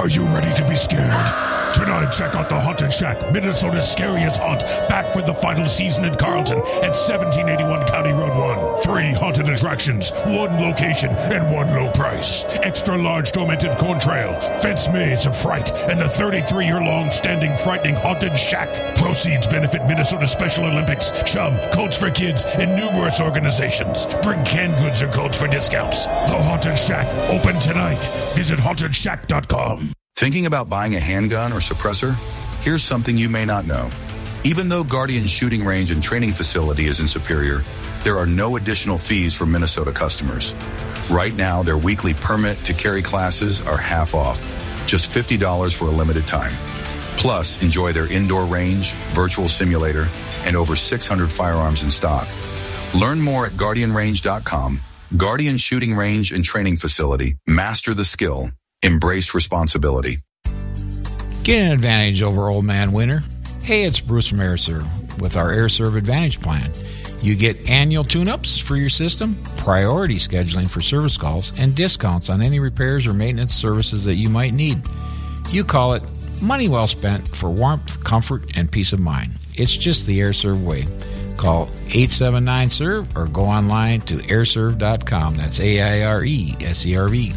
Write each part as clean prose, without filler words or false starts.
Are you ready to be scared? Tonight, check out the Haunted Shack, Minnesota's scariest haunt, back for the final season in Carlton at 1781 County Road 1. 3 haunted attractions, 1 location, and 1 low price. Extra large tormented corn trail, fence maze of fright, and the 33-year-long standing frightening Haunted Shack. Proceeds benefit Minnesota Special Olympics, Chum, Coats for Kids, and numerous organizations. Bring canned goods or codes for discounts. The Haunted Shack, open tonight. Visit HauntedShack.com. Thinking about buying a handgun or suppressor? Here's something you may not know. Even though Guardian Shooting Range and Training Facility is in Superior, there are no additional fees for Minnesota customers. Right now, their weekly permit to carry classes are half off, just $50 for a limited time. Plus, enjoy their indoor range, virtual simulator, and over 600 firearms in stock. Learn more at GuardianRange.com. Guardian Shooting Range and Training Facility. Master the skill. Embrace responsibility. Get an advantage over Old Man Winter. Hey, it's Bruce from AirServe with our AirServe Advantage plan. You get annual tune-ups for your system, priority scheduling for service calls, and discounts on any repairs or maintenance services that you might need. You call it money well spent for warmth, comfort, and peace of mind. It's just the AirServe way. Call 879-SERVE or go online to airserve.com. That's AIRESERV.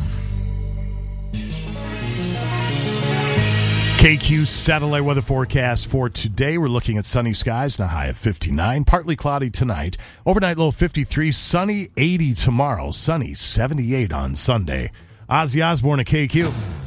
KQ satellite weather forecast for today. We're looking at sunny skies and a high of 59. Partly cloudy tonight. Overnight low 53. Sunny 80 tomorrow. Sunny 78 on Sunday. Ozzy Osbourne at KQ.